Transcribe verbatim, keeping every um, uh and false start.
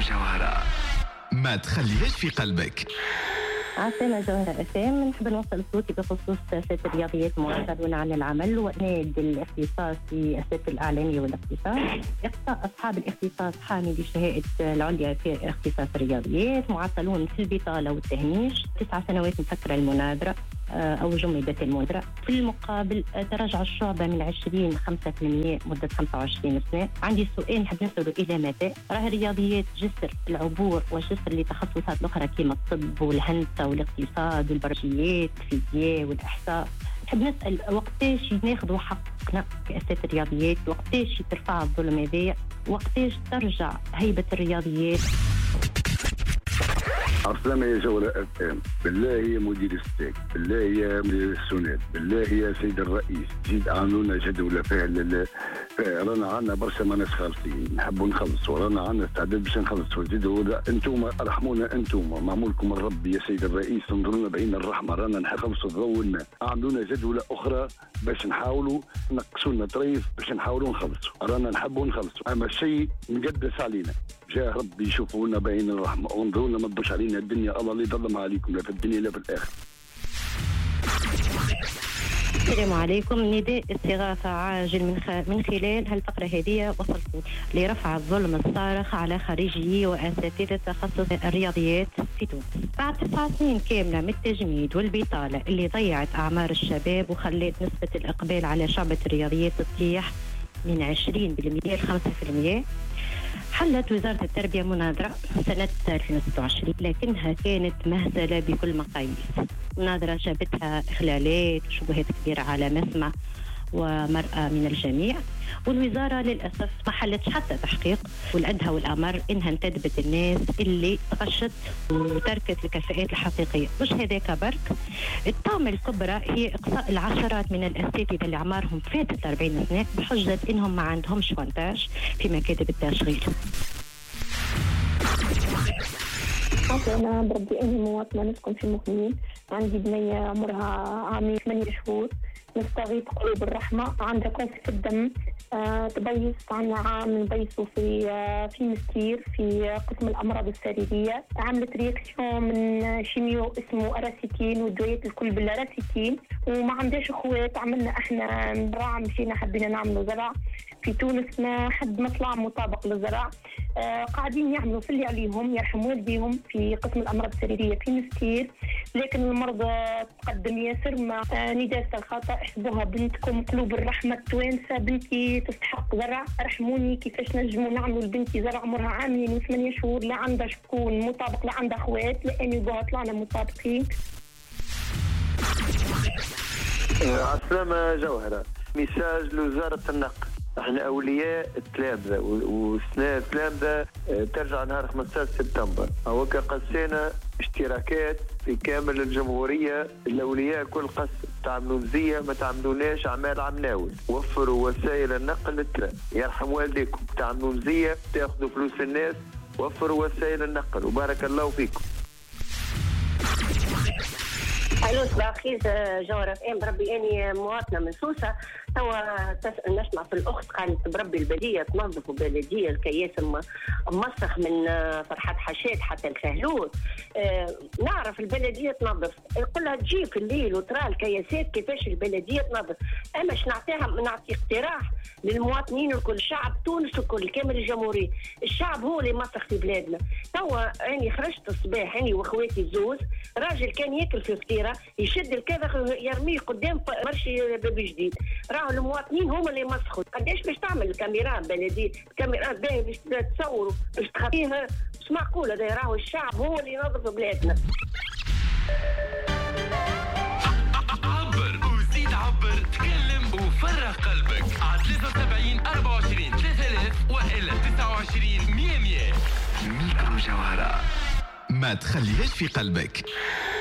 جوهرة ما تخليهاش في قلبك. عسلامة جوهرة أفهم. نحب نوصل صوتي بخصوص سياسة الرياضيات معترضون عن العمل ونادي الاختصاص في السياسة الإعلامية والاقتصاد. إخطاء أصحاب الاختصاص حامل الشهادة العليا في اختصاص الرياضيات معطلون في البطالة والتهميش. تسع سنوات مسكرة المناظرة أو جمدت المناظرة. في المقابل تراجع الشعبة من عشرين خمسة في المية مدة خمسة وعشرين سنة. عندي سؤال نحب نسأله إلى متى؟ راه الرياضيات جسر العبور وجسر لتخصصات الأخرى كما الطب والهندسة والاقتصاد والبرمجيات الفيزياء والإحصاء. نحب نسأل وقتاش ناخذوا حقنا في أساس الرياضيات؟ وقتاش ترفع الظلم هذا؟ وقتاش ترجع هيبة الرياضيات؟ عسلامة يا جوهرة اف ام. بالله يا مدير الستيك، بالله يا مدير السونات، بالله يا سيد الرئيس زيد عاملونا جدولة فيها. رانا عنا برشا ما ناس خالصين نحبوا نخلصوا، رانا عنا استعداد باش نخلصوا. زيدوا انتم ارحمونا، انتم معمولكم الرب يا سيد الرئيس، انظرونا بعين الرحمة. رانا نخلصوا ضوء الماء، عاملونا جدولة اخرى باش نحاولوا نقصوا لنا طريف باش نحاولوا نخلصوا. رانا نحبوا نخلصوا، اما الشيء مقدس علينا. جاء ربي يشوفونا بعين الرحمة وانظرونا ما تضوش علينا الدنيا. الله اللي يظلم عليكم لا في الدنيا لا في الآخر. السلام عليكم. نداء استغاثة عاجل من خ... من خلال هالفقرة هذه وصلت لرفع الظلم الصارخ على خريجي وأساتذة تخصص الرياضيات في تونس. بعد تسع سنين كاملة من التجميد والبطالة اللي ضيعت أعمار الشباب وخلت نسبة الإقبال على شعبة الرياضيات تطيح من عشرين بالمئة ل خمسة بالمئة، حلت وزارة التربية مناظرة سنة ألفين وستة وعشرين لكنها كانت مهزلة بكل مقاييس. مناظرة جابتها إخلالات وشبهات كبيرة على مسمع ومرأة من الجميع، والوزارة للأسف ما حلتش حتى تحقيق، والأدهى والأمر إنها انتدبت الناس اللي تغشت وتركت الكفاءات الحقيقية. مش هذاك برك، الطامة الكبرى هي إقصاء العشرات من الأساتذة اللي عمرهم فاتت أربعين سنة بحجة إنهم ما عندهمش وانتاج في مكاتب التشغيل. أنا بربي أني مواطنة نسكن في مخيم، عندي بنية عمرها عامين ثمانية شهور، نستغيث قلوب الرحمة. عندها كونف في الدم، أه تبيس عنا عام نبيسوا في أه في مستير في قسم الأمراض السريرية. عملت رياكسيون من شيميو اسمه أراسيتين والدويات الكل بالأراسيتين، وما عندهاش أخوات. عملنا إحنا نزرع، مشينا حبينا نعملوا زرع في تونس، ما حد ما طلع مطابق للزرع. آه قاعدين يعملوا في اللي عليهم يرحم والديهم في قسم الأمراض السريرية في مستير، لكن المرضى تقدم ياسر. ما آه نداسة الخطأ، احسبوها بنتكم قلوب الرحمة التوانسة، بنتي تستحق زرع، ارحموني. كيفاش نجموا نعملوا لبنتي زرع عمرها عامين وثمانية شهور، لا عندها شكون مطابق لا عندها اخوات، لاني بوها طلعنا مطابقين. عسلامة جوهرة. ميساج لوزارة النقل، احنا اولياء التلامذة وسنة التلامذة ترجع نهار خمسة عشر سبتمبر. هوكا قسينا اشتراكات في كامل الجمهورية، الاولياء كل قسم تعملوا مزية ما تعملوناش اعمال عمناول. وفروا وسائل النقل للتلام، يرحم والديكم. تعملوا مزية تاخذوا فلوس الناس، وفروا وسائل النقل وبارك الله فيكم. الو صباح الخير جوهرة ام. بربي اني مواطنه من سوسه. توا تسال نسمع في الاخت قالت بربي البلديه تنظف بلديه الكياس مسخ من فرحات حشاد حتى الفهلوت. أه نعرف البلديه تنظف، قلها تجي في الليل وترى الكياسات كيفاش البلديه تنظف. اما ش نعطيها نعطي اقتراح للمواطنين الكل، شعب تونس الكل كامل الجمهوريه. الشعب هو اللي مسخ في بلادنا. توا اني خرجت الصباح اني واخواتي الزوز، راجل كان ياكل في فطيره يشد الكذا يرميه قدام مرشي باب جديد. راهو المواطنين هما اللي مسخوا. قداش باش تعمل الكاميرا بلديه، الكاميرا باهي باش تصوروا باش تخفيها؟ مش معقول هذا. راهو الشعب هو اللي ينظف بلادنا. عبر وزيد عبر، تكلم وفرغ قلبك على ثلاثة وسبعين أربعة وعشرين ثلاثة آلاف وإلا تسعة وعشرين مية مية. ميكرو جوهرة ما تخليهاش في قلبك.